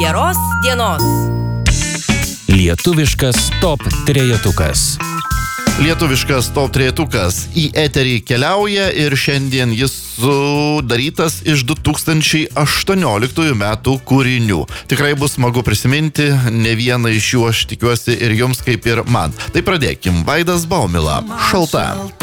Geros dienos. Lietuviškas top trejetukas. Lietuviškas top trejetukas į eterį keliauja ir šiandien jis sudarytas iš 2018 metų kūrinių. Tikrai bus smagu prisiminti, ne vieną iš jų aš tikiuosi ir jums kaip ir man. Tai pradėkim. Vaidas Baumila. Šalta.